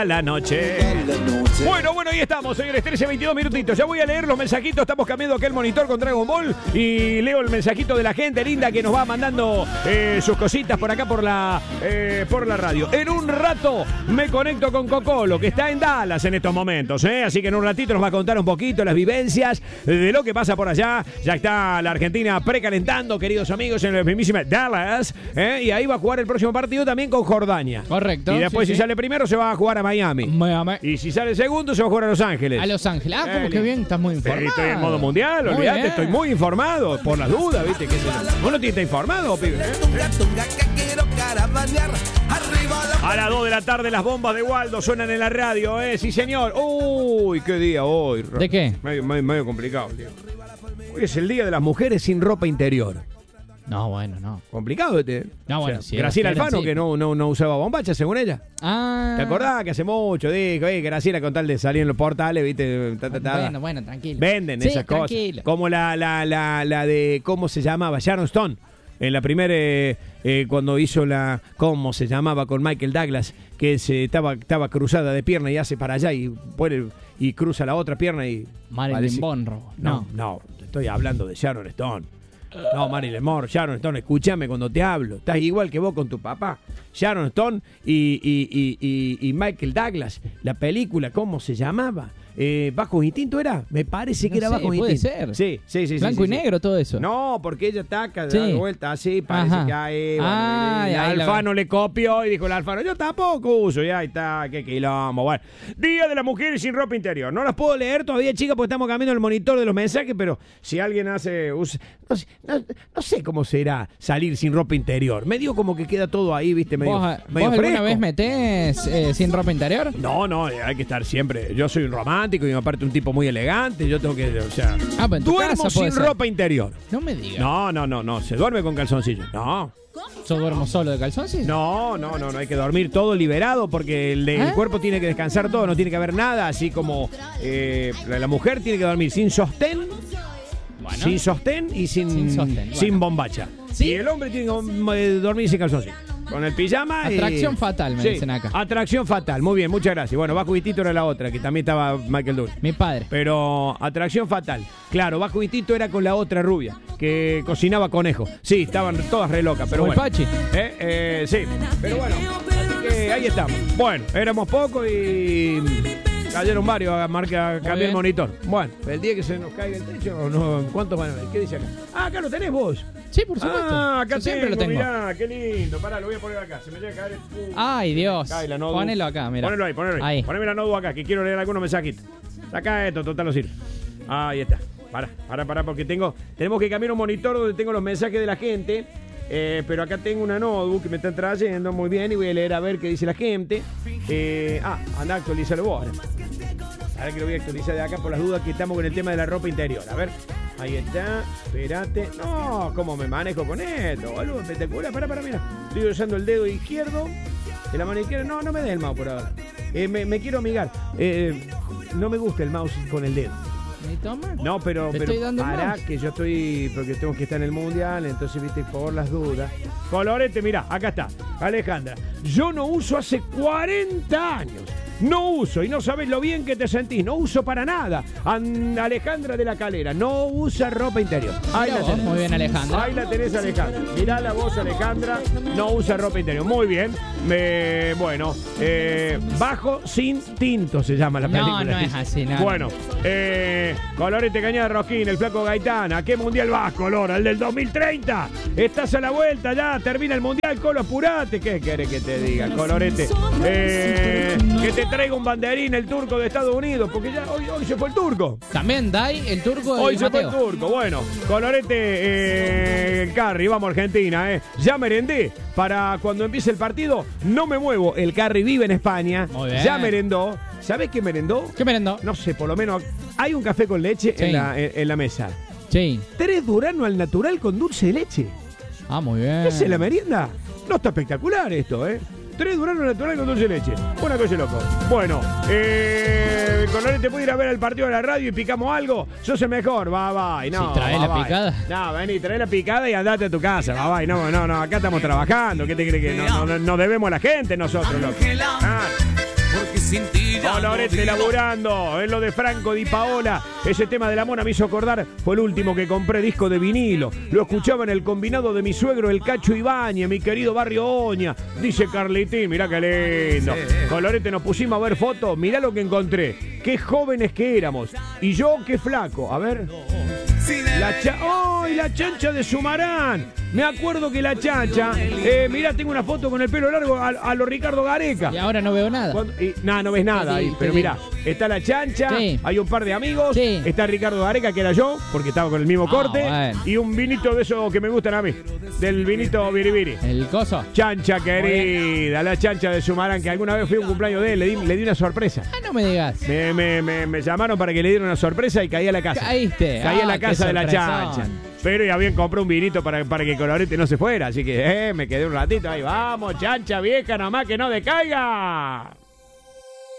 La noche. Bueno, ahí estamos, señores, 13:22 minutitos. Ya voy a leer los mensajitos. Estamos cambiando aquel monitor con Dragon Ball y leo el mensajito de la gente linda que nos va mandando sus cositas por acá por la radio. En un rato me conecto con Cocolo, que está en Dallas en estos momentos, así que en un ratito nos va a contar un poquito las vivencias de lo que pasa por allá. Ya está la Argentina precalentando, queridos amigos, en la mismísima Dallas, y ahí va a jugar el próximo partido también con Jordania. Correcto. Y después si sale primero se va a jugar a Miami. Y si sale segundo se va a jugar a Los Ángeles. A Los Ángeles. Ah, como que bien, estás muy informado. Estoy en modo mundial, olvídate, estoy muy informado. Por las dudas, ¿viste? ¿Vos no te estás informado, pibe? A las 2 de la tarde las bombas de Waldo suenan en la radio, sí señor. Uy, qué día hoy. ¿De qué? Medio complicado el día. Hoy es el día de las mujeres sin ropa interior. No, bueno, no. Complicado este. No, bueno, sí. Graciela Alfano, sí, que no usaba bombacha, según ella. Ah. ¿Te acordás que hace mucho dijo, Graciela, con tal de salir en los portales, viste? Bueno, tranquilo. Venden sí, esas tranquilo. Cosas. Como la de, ¿cómo se llamaba? Sharon Stone. En la primera, cuando hizo ¿cómo se llamaba? Con Michael Douglas, que estaba cruzada de pierna y hace para allá y cruza la otra pierna y... Marilyn Monroe. No, te estoy hablando de Sharon Stone. No, Marilyn Monroe, Sharon Stone, escúchame cuando te hablo. Estás igual que vos con tu papá. Sharon Stone y Michael Douglas. La película, ¿cómo se llamaba? ¿Bajo Instinto era? Me parece que era Bajo Instinto. Puede ser. Sí. Blanco y negro, todo eso. No, porque ella taca, da vuelta así, parece que hay... Alfano le copió y dijo el Alfano, yo tampoco uso. Y ahí está, qué quilombo. Bueno, Día de las Mujeres sin ropa interior. No las puedo leer todavía, chicas, porque estamos cambiando el monitor de los mensajes, pero si alguien no sé cómo será salir sin ropa interior. Medio como que queda todo ahí, viste, medio ¿Vos alguna vez metés sin ropa interior? No, hay que estar siempre. Yo soy un romántico y aparte un tipo muy elegante. Yo tengo que, pues duermo sin ropa interior. No me digas. No, se duerme con calzoncillos. No. ¿Yo duermo solo de calzoncillos? No, hay que dormir todo liberado porque el cuerpo tiene que descansar todo, no tiene que haber nada, así como la mujer tiene que dormir sin sostén. Bueno. Sin sostén y sin bombacha. ¿Sí? Y el hombre tiene que dormir sin calzoncillos. Con el pijama. Atracción fatal, me dicen acá. Atracción fatal, muy bien, muchas gracias. Bueno, Bajo Instinto era la otra, que también estaba Michael Douglas. Mi padre. Pero Atracción fatal. Claro, Bajo Instinto era con la otra rubia, que cocinaba conejo. Sí, estaban todas re locas, pero bueno. Pachi. Sí, pero bueno, así que ahí estamos. Bueno, éramos pocos y... cayeron varios a cambiar el monitor. Bueno, el día que se nos caiga el techo, ¿cuántos van a ver? ¿Qué dice acá? Acá lo tenés vos. Sí, por supuesto. Acá siempre lo tengo. Mirá, qué lindo. Pará, lo voy a poner acá. Se me llega a caer el... Ay, Dios. Ponelo acá, mira. Ponelo ahí. Poneme la notebook acá, que quiero leer algunos mensajitos. Saca esto, total no sirve. Ahí está. Pará, porque tenemos que cambiar un monitor donde tengo los mensajes de la gente. Pero acá tengo una notebook que me están trayendo muy bien y voy a leer a ver qué dice la gente. Anda, actualízalo vos. Ahora que lo voy a actualizar de acá por las dudas que estamos con el tema de la ropa interior. A ver, ahí está. Espérate. No, ¿cómo me manejo con esto? Algo espectacular. Pará, mira. Estoy usando el dedo izquierdo. De la mano izquierda. No me dé el mouse por ahora. Me quiero amigar. No me gusta el mouse con el dedo. ¿Me toma? No, pero pará, que yo estoy... Porque tengo que estar en el mundial, entonces, viste, por las dudas. Colorete, mirá, acá está. Alejandra, yo no uso hace 40 años. No uso, y no sabes lo bien que te sentís. No uso para nada. Alejandra de la Calera, no usa ropa interior. Ahí la tenés. Muy bien, Alejandra. Ahí la tenés, Alejandra. Mirá la voz, Alejandra. No usa ropa interior. Muy bien. Bajo sin tinto se llama la película. No es así, nada. Bueno, Colorete Cañada Rosquín, el flaco Gaitán. ¿A qué mundial vas, Color? ¿Al del 2030? Estás a la vuelta ya, termina el mundial, Colo, apurate. ¿Qué querés que te diga, Colorete? Que te traiga un banderín el turco de Estados Unidos, porque ya hoy se fue el turco. También Dai, el turco. Hoy se fue el turco. Bueno, Colorete, el Carry, vamos Argentina, Ya merendé para cuando empiece el partido. No me muevo. El Carry vive en España. Ya merendó. ¿Sabés qué merendó? ¿Qué merendó? No sé, por lo menos hay un café con leche en la mesa. Sí. 3 duraznos al natural con dulce de leche. Muy bien. ¿Esa es la merienda? No, está espectacular esto, 3 duraznos naturales con dulce de leche. Una cosa loco. Bueno, Colorete puede ir a ver el partido de la radio y picamos algo. Sos el mejor. Va. No, si trae la picada. No, vení, trae la picada y andate a tu casa. Va. No, acá estamos trabajando. ¿Qué te crees que no debemos a la gente nosotros, loco? sin ti ya Colorete no vivo. laburando en lo de Franco Di Paola. Ese tema de la mona me hizo acordar. Fue el último que compré disco de vinilo. Lo escuchaba en el combinado de mi suegro, el Cacho Ibáñez, mi querido barrio Oña. Dice Carlitín, mirá qué lindo. Colorete, nos pusimos a ver fotos. Mirá lo que encontré. Qué jóvenes que éramos. Y yo qué flaco. A ver. La chancha de Sumarán. Me acuerdo que la chancha. Mirá, tengo una foto con el pelo largo a lo Ricardo Gareca. Y ahora no veo nada. No ves nada ahí. Sí, Pero sí. mirá, está la chancha, Sí. hay un par de amigos, Sí. está Ricardo Gareca, que era yo, porque estaba con el mismo corte, bueno. y un vinito de esos que me gustan a mí, del vinito biribiri. El coso. Chancha querida, la chancha de Sumarán, que alguna vez fui a un cumpleaños de él, le di una sorpresa. Ah, no me digas. Me llamaron para que le diera una sorpresa y caí a la casa. Caíste. Caí a la qué casa de la sorpresón. chancha. Pero ya habían comprado un vinito para que Colorete no se fuera. Así que me quedé un ratito ahí. Vamos, chancha vieja, nomás que no decaiga.